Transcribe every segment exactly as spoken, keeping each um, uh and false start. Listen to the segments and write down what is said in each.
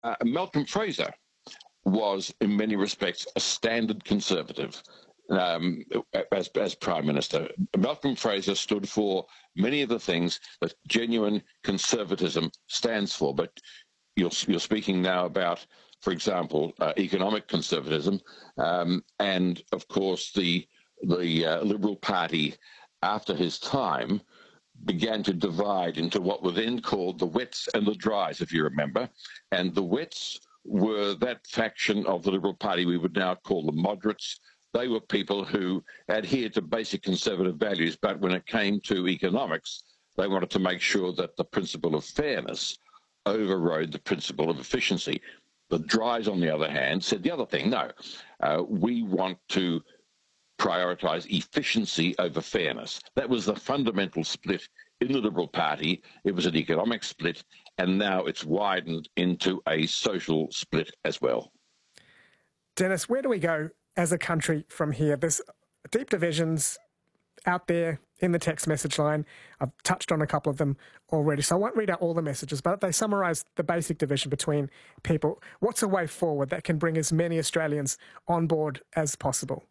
Uh, Malcolm Fraser was, in many respects, a standard conservative um, as, as Prime Minister. Malcolm Fraser stood for many of the things that genuine conservatism stands for. But you're, you're speaking now about, for example, uh, economic conservatism, um, and, of course, the, the uh, Liberal Party, after his time, began to divide into what were then called the wets and the dries, if you remember. And the wets were that faction of the Liberal Party we would now call the moderates. They were people who adhered to basic conservative values, but when it came to economics, they wanted to make sure that the principle of fairness overrode the principle of efficiency. The dries, on the other hand, said the other thing. No, uh, we want to prioritise efficiency over fairness. That was the fundamental split in the Liberal Party. It was an economic split, and now it's widened into a social split as well. Dennis, where do we go as a country from here? There's deep divisions out there in the text message line. I've touched on a couple of them already, so I won't read out all the messages, but they summarise the basic division between people. What's a way forward that can bring as many Australians on board as possible?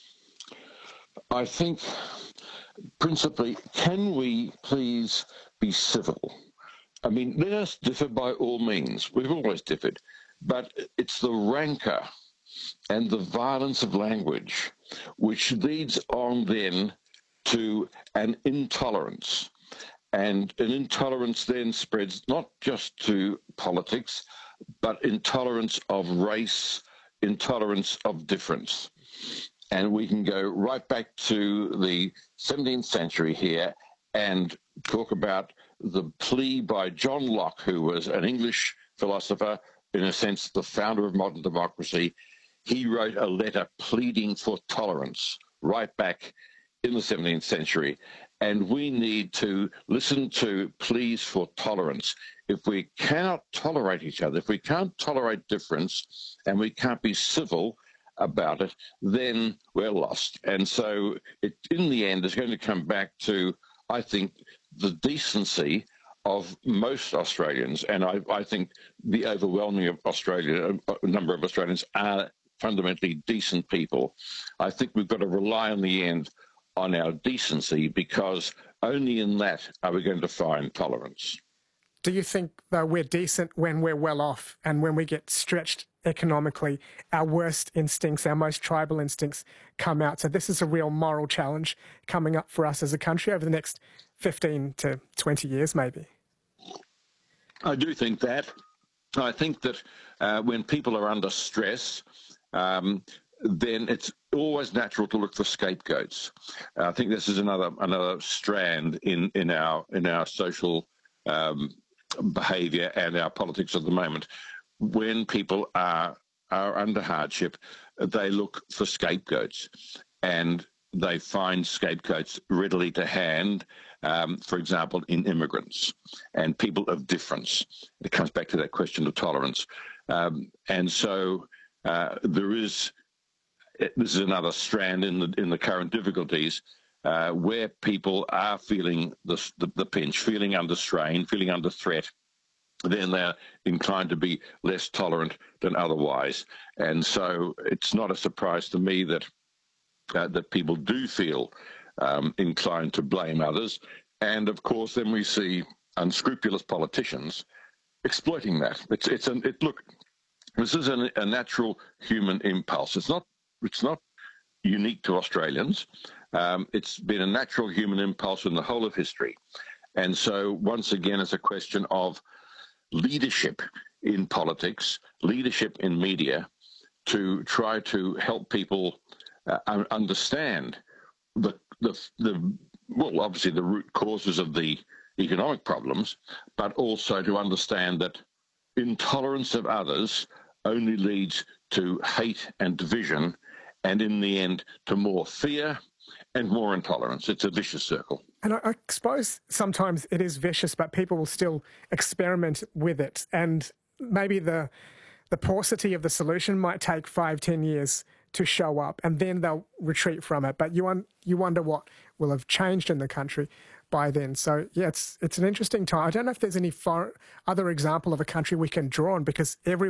I think, principally, can we please be civil? I mean, let us differ by all means. We've always differed. But it's the rancour and the violence of language which leads on then to an intolerance. And an intolerance then spreads not just to politics, but intolerance of race, intolerance of difference. And we can go right back to the seventeenth century here and talk about the plea by John Locke, who was an English philosopher, in a sense, the founder of modern democracy. He wrote a letter pleading for tolerance right back in the seventeenth century. And we need to listen to pleas for tolerance. If we cannot tolerate each other, if we can't tolerate difference, and we can't be civil about it, then we're lost. And so it, in the end, is going to come back to, I think, the decency of most Australians. And I, I think the overwhelming of Australia, a number of Australians are fundamentally decent people. I think we've got to rely in the end on our decency, because only in that are we going to find tolerance. Do you think, though, we're decent when we're well off, and when we get stretched economically, our worst instincts, our most tribal instincts come out? So this is a real moral challenge coming up for us as a country over the next fifteen to twenty years, maybe. I do think that. I think that uh, when people are under stress, um, then it's always natural to look for scapegoats. Uh, I think this is another another strand in, in our in our social um, behaviour and our politics at the moment. When people are are under hardship, they look for scapegoats, and they find scapegoats readily to hand. Um, for example, in immigrants and people of difference. It comes back to that question of tolerance, um, and so uh, there is. This is another strand in the in the current difficulties, uh, where people are feeling the, the the pinch, feeling under strain, feeling under threat. Then they're inclined to be less tolerant than otherwise. And so it's not a surprise to me that uh, that people do feel um, inclined to blame others. And of course, then we see unscrupulous politicians exploiting that. It's it's an it look. This is a, a natural human impulse. It's not it's not unique to Australians. Um, it's been a natural human impulse in the whole of history. And so once again, it's a question of leadership in politics, leadership in media, to try to help people uh, understand the, the, the, well, obviously the root causes of the economic problems, but also to understand that intolerance of others only leads to hate and division, and in the end, to more fear and more intolerance. It's a vicious circle. And I, I suppose sometimes it is vicious, but people will still experiment with it. And maybe the the paucity of the solution might take five, ten years to show up, and then they'll retreat from it. But you un- you wonder what will have changed in the country by then. So, yeah, it's it's an interesting time. I don't know if there's any far- other example of a country we can draw on, because every